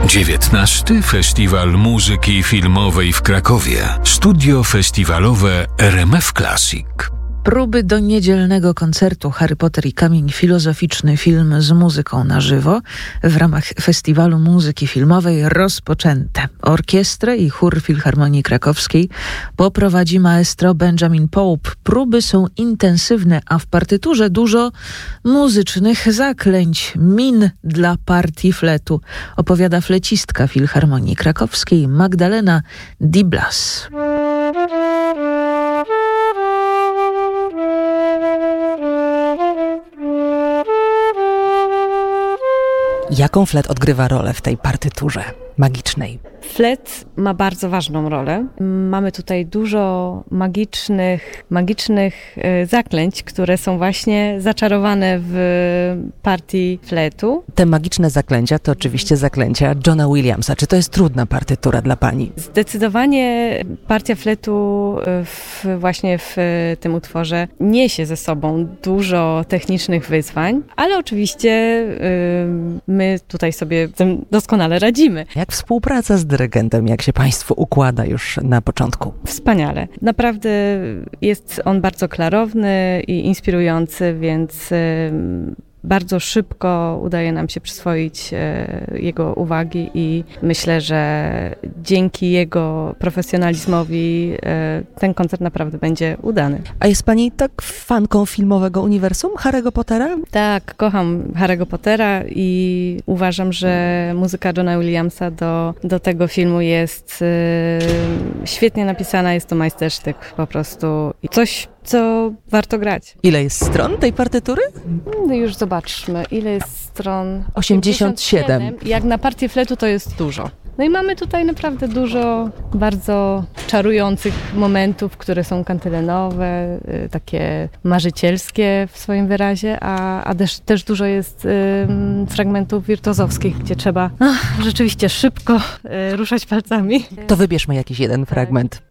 19. Festiwal Muzyki Filmowej w Krakowie. Studio festiwalowe RMF Classic. Próby do niedzielnego koncertu Harry Potter i Kamień Filozoficzny, film z muzyką na żywo w ramach Festiwalu Muzyki Filmowej rozpoczęte. Orkiestrę i chór Filharmonii Krakowskiej poprowadzi maestro Benjamin Pope. Próby są intensywne, a w partyturze dużo muzycznych zaklęć, min dla partii fletu, opowiada flecistka Filharmonii Krakowskiej Magdalena Di Blas. Jaką flet odgrywa rolę w tej partyturze magicznej? Flet ma bardzo ważną rolę. Mamy tutaj dużo magicznych zaklęć, które są właśnie zaczarowane w partii fletu. Te magiczne zaklęcia to oczywiście zaklęcia Johna Williamsa. Czy to jest trudna partytura dla pani? Zdecydowanie partia fletu właśnie w tym utworze niesie ze sobą dużo technicznych wyzwań, ale oczywiście my tutaj sobie z tym doskonale radzimy. Jak współpraca z dyrygentem, jak się państwu układa już na początku? Wspaniale. Naprawdę jest on bardzo klarowny i inspirujący, więc bardzo szybko udaje nam się przyswoić jego uwagi i myślę, że dzięki jego profesjonalizmowi ten koncert naprawdę będzie udany. A jest pani tak fanką filmowego uniwersum Harry'ego Pottera? Tak, kocham Harry'ego Pottera i uważam, że muzyka Johna Williamsa do tego filmu jest świetnie napisana, jest to majstersztyk po prostu i coś, co warto grać. Ile jest stron tej partytury? No już zobaczmy, ile jest stron. 87. Jak na partię fletu to jest dużo. No i mamy tutaj naprawdę dużo bardzo czarujących momentów, które są kantylenowe, takie marzycielskie w swoim wyrazie, a też dużo jest fragmentów wirtuozowskich, gdzie trzeba rzeczywiście szybko ruszać palcami. To wybierzmy jakiś jeden fragment.